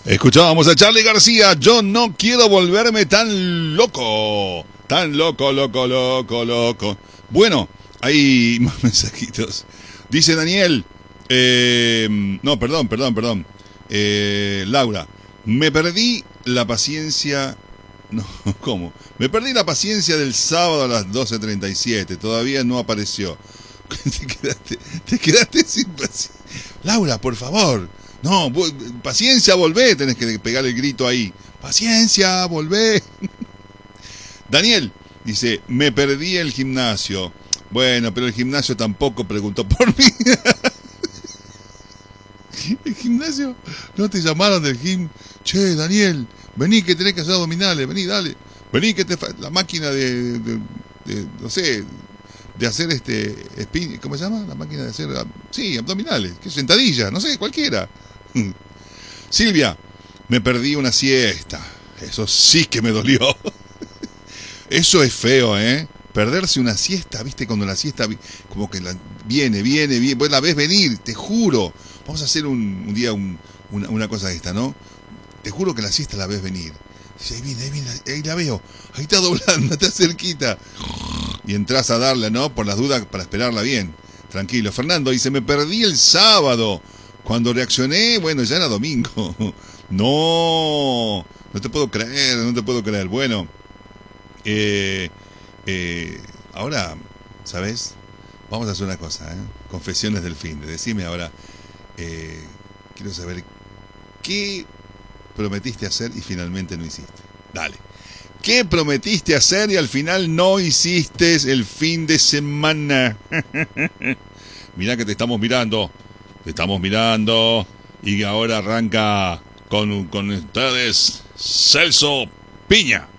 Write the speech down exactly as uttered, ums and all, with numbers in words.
Escuchábamos a Charly García, yo no quiero volverme tan loco. Tan loco, loco, loco, loco. Bueno, hay más mensajitos. Dice Daniel, eh, no, perdón, perdón, perdón. Eh, Laura, me perdí la paciencia. No, ¿cómo? Me perdí la paciencia del sábado a las doce treinta y siete. Todavía no apareció. Te quedaste, te quedaste sin paciencia. Laura, por favor. No, paciencia, volvé. Tenés que pegar el grito ahí. Paciencia, volvé. Daniel dice, me perdí el gimnasio. Bueno, pero el gimnasio tampoco preguntó por mí. ¿El gimnasio? ¿No te llamaron del gym? Che, Daniel, vení que tenés que hacer abdominales, vení, dale. Vení que te fa- la máquina de, de, de, no sé, de hacer este, spin, ¿cómo se llama? La máquina de hacer, sí, abdominales, que sentadilla, no sé, cualquiera. Silvia, me perdí una siesta. Eso sí que me dolió. Eso es feo, ¿eh? Perderse una siesta, ¿viste? Cuando la siesta como que la, viene, viene, viene, vos la ves venir, te juro. Vamos a hacer un, un día un, una, una cosa de esta, ¿no? Te juro que la siesta la ves venir. Dice, ahí viene, ahí viene, ahí la veo. Ahí está doblando, está cerquita. Y entras a darle, ¿no? Por las dudas, para esperarla bien. Tranquilo. Fernando dice, me perdí el sábado. Cuando reaccioné, bueno, ya era domingo. No, no te puedo creer, no te puedo creer. Bueno, eh, eh, ahora, ¿sabes? Vamos a hacer una cosa, ¿eh? Confesiones del fin. Decime ahora, eh, quiero saber qué prometiste hacer y finalmente no hiciste. Dale. ¿Qué prometiste hacer y al final no hiciste el fin de semana? Mirá que te estamos mirando. Te estamos mirando. Y ahora arranca con, con ustedes Celso Piña.